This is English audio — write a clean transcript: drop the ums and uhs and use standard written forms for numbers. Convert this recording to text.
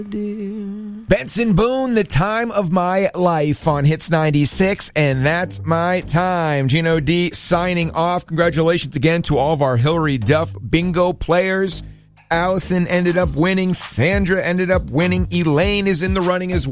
Benson Boone, The Time of My Life on Hits 96, and that's my time. Gino D signing off. Congratulations again to all of our Hillary Duff bingo players. Allison ended up winning. Sandra ended up winning. Elaine is in the running as well.